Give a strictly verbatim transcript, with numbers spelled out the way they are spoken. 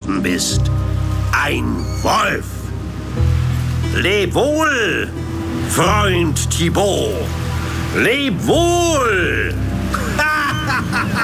geworden bist. Ein Wolf. Leb wohl, Freund Thibaut. Leb wohl.